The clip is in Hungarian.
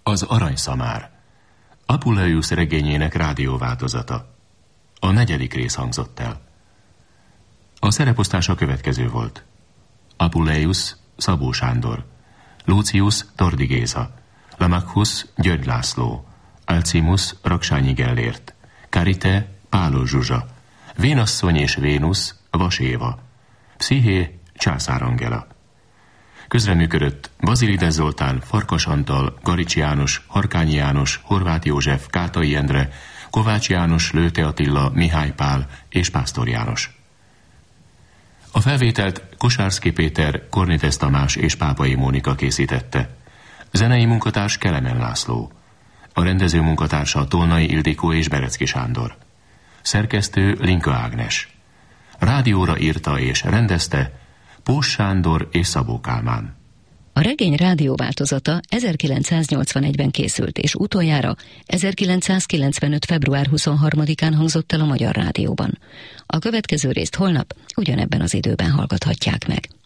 Az aranyszamár. Apuleius regényének rádióváltozata. A 4. rész hangzott el. A szereposztás a következő volt. Apuleius Szabó Sándor, Lucius Tordi Géza, Lamachus György László, Alcimus Raksányi Gellért, Karite Páló Zsuzsa, Vénasszony és Vénusz Vas Éva, Psziché Császár Angela. Közreműködött Bazilides Zoltán, Farkas Antal, Garicsi János, Harkányi János, Horváth József, Kátai Endre, Kovács János, Lőte Attila, Mihály Pál és Pásztor János. A felvételt Kosárszky Péter, Kornites Tamás és Pápai Mónika készítette. Zenei munkatárs Kelemen László. A rendező munkatársa Tolnai Ildikó és Berecki Sándor. Szerkesztő Linka Ágnes. Rádióra írta és rendezte Pós Sándor és Szabó Kálmán. A regény rádióváltozata 1981-ben készült, és utoljára 1995. február 23-án hangzott el a Magyar Rádióban. A következő részt holnap ugyanebben az időben hallgathatják meg.